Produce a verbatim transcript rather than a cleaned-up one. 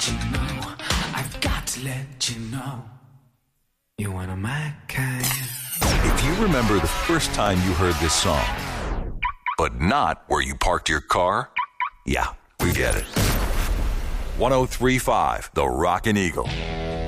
you know, I've got to let you know, you're one of my kind. If you remember the first time you heard this song, but not where you parked your car, yeah, we get it. one oh three point five, The Rockin' Eagle.